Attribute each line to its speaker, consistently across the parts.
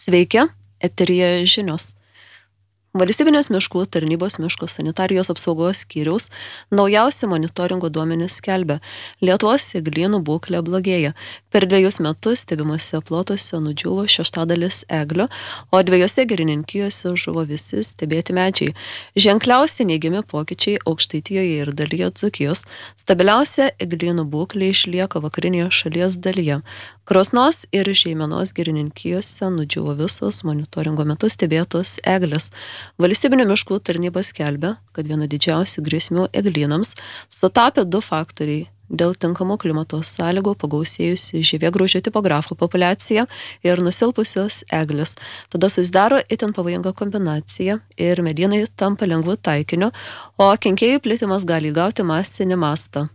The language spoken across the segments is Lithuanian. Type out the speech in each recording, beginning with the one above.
Speaker 1: Sveiki, eteryje žinios. Valstybinės miškų tarnybos miško sanitarijos apsaugos skyriaus naujausi monitoringo duomenys skelbia, Lietuvos eglynų būklė blogėja. Per 2 metus stebimuose plotuose nudžiūvo 1/6 eglių, o 2 girininkijose žuvo visi stebėti medžiai. Ženkliausi neigiami pokyčiai Aukštaitijoje ir dalyje Dzūkijos. Stabiliausia eglynų būklė išlieka vakarinėje šalies dalyje. Krosnos ir Žeimenos girininkijose nudžiūvo visos monitoringo metu stebėtos eglės. Valstybinių miškų tarnyba skelbia, kad viena didžiausių grėsmių eglynams sutapė 2 faktoriai. Dėl tinkamų klimato sąlygų pagausėjusi žievėgraužio tipografų populiacija ir nusilpusios eglės. Tada susidaro itin pavojinga kombinacija ir medynai tampa lengvu taikiniu, o kenkėjų plitimas gali įgauti masinį mastą.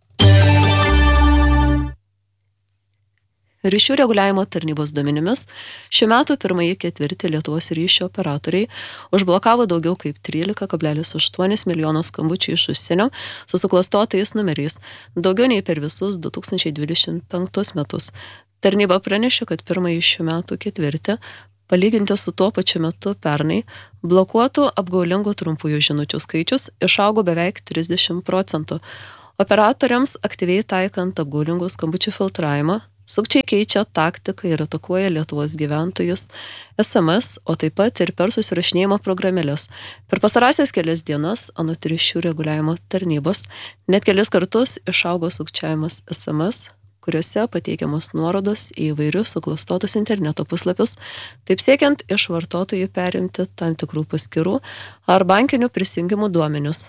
Speaker 1: Ryšių reguliavimo tarnybos duomenimis šių metų pirmąjį ketvirtį Lietuvos ryšio operatoriai užblokavo daugiau kaip 13,8 milijono skambučių iš užsienio su suklastotais numeriais, daugiau nei per visus 2025 metus. Tarnyba pranešė, kad pirmąjį šių metų ketvirtį, palyginti su tuo pačiu metu pernai, blokuotų apgaulingų trumpųjų žinučių skaičius išaugo beveik 30%. Operatoriams aktyviai taikant apgaulingų skambučių filtravimą, sukčiai keičia taktiką ir atakuoja Lietuvos gyventojus SMS, o taip pat ir per susirašinėjimo programėlės. Per pastarąsias kelias dienas, anot ryšių reguliavimo tarnybos, net kelis kartus išaugo sukčiavimas SMS, kuriuose pateikiamos nuorodos į įvairius suklastotus interneto puslapius, taip siekiant iš vartotojų perimti tam tikrų paskyrų ar bankinių prisijungimų duomenis.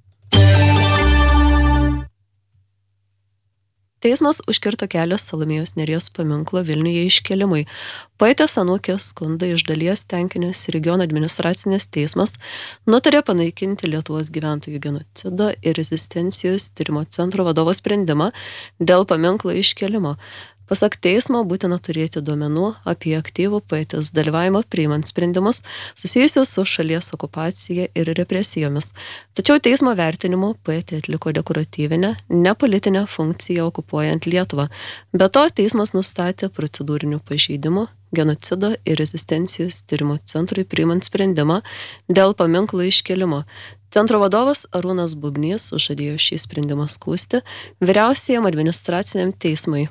Speaker 1: Teismas užkirto kelią Salomėjos Nėries paminklo Vilniuje iškėlimui. Poetės anūkės skundą iš dalies tenkinęs regiono administracinės teismas nutarė panaikinti Lietuvos gyventojų genocido ir rezistencijos tyrimo centro vadovo sprendimą dėl paminklo iškėlimo. Pasak teismo, būtina turėti duomenų apie aktyvų poetės dalyvavimą priimant sprendimus susijusius su šalies okupacija ir represijomis. Tačiau teismo vertinimu poetė atliko dekoratyvinę, nepolitinę funkciją okupuojant Lietuvą. Be to, teismas nustatė procedūrinių pažeidimų genocido ir rezistencijos tyrimo centrui priimant sprendimą dėl paminklo iškėlimo. Centro vadovas Arūnas Bubnys žadėjo šį sprendimą skųsti vyriausiajam administraciniam teismui.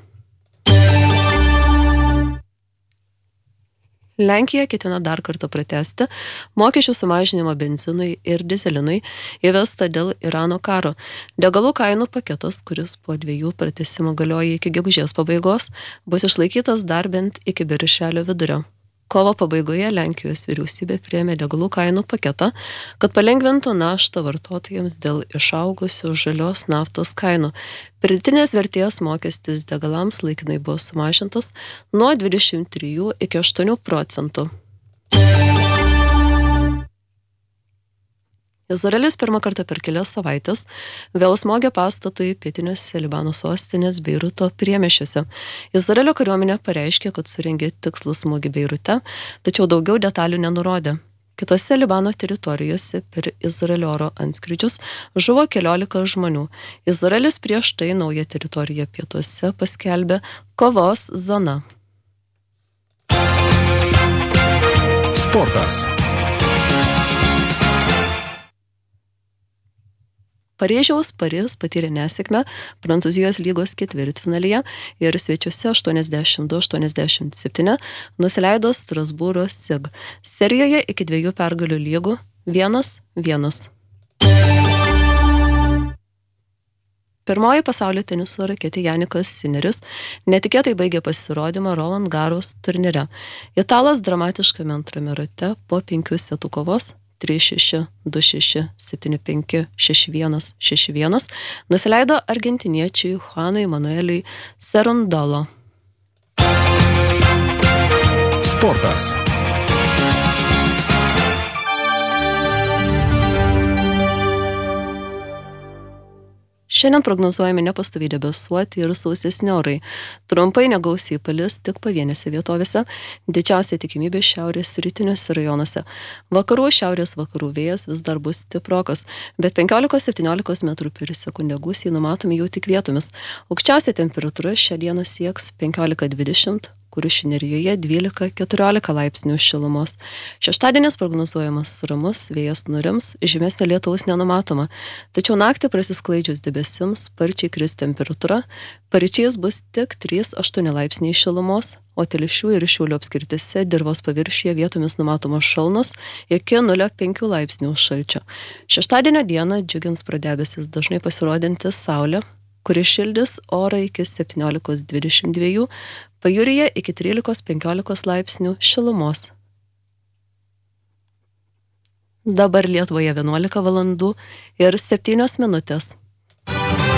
Speaker 1: Lenkija ketina dar kartą pratęsti mokesčių sumažinimą benzinui ir dizelinui įvestą dėl Irano karo. Degalų kainų paketas, kuris po 2 pratęsimų galioja iki gegužės pabaigos, bus išlaikytas dar bent iki birželio vidurio. Kovo pabaigoje Lenkijos vyriausybė priėmė degalų kainų paketą, kad palengvintų naštą vartotojams dėl išaugusių žalios naftos kainų. Pridėtinės vertės mokestis degalams laikinai buvo sumažintas nuo 23 iki 8%. Izraelis pirmą kartą per kelias savaitės vėl smogė pastatui pietiniuose Libano sostinės Beiruto priemiesčiuose. Izraelio kariuomenė pareiškė, kad surengė tikslų smūgį Beirute, tačiau daugiau detalių nenurodė. Kitose Libano teritorijose per Izraelio oro antskrydžius žuvo 14 žmonių. Izraelis prieš tai naują teritoriją pietuose paskelbė kovos zona.
Speaker 2: Sportas.
Speaker 1: Paryžiaus Paris patyrė nesėkmę Prancūzijos lygos ketvirtfinalyje ir svečiuose 82-87 nusileido Strasbūro SIG. Serijoje iki 2 pergalių lygų 1-1. Pirmoji pasaulio teniso raketė Janikas Sineris netikėtai baigė pasirodymą Roland Garros turnyre. Italas dramatiškame antrame rate po 5 setų kovos 3-6, 2-6, 7-5, 6-1, 6-1 nusileido argentiniečiui Juanui Manueliui Cerundolo.
Speaker 2: Sportas.
Speaker 1: Šiandien prognozuojami nepastoviai debesuoti ir sausesni orai. Trumpai negausiai palis tik pavienėse vietovėse, didžiausia tikimybė šiaurės rytiniuose rajonuose. Vakarų šiaurės vakarų vėjas vis dar bus stiprokas, bet 15-17 metrų per sekundę gūsiai numatomi jau tik vietomis. Aukščiausia temperatūra šią dieną sieks 15-20, Kuršių nerijoje 12-14 laipsnių šilumos. Šeštadienis prognozuojamas ramus, vėjas nurims, žymesnio lietaus nenumatoma, tačiau naktį prasisklaidžius debesims sparčiai kris temperatūra, paryčiais bus tik 3-8 laipsniai šilumos, o Telšių ir Šiaulių apskritise dirvos paviršiuje vietomis numatomos šalnos iki 0,5 laipsnių šalčio. Šeštadienio dieną džiugins pro debesis dažnai pasirodantis saulė, kuri šildys orą iki 17-22, pajūryje iki 13-15 laipsnių šilumos. Dabar Lietuvoje 11 valandų ir 7 minutės.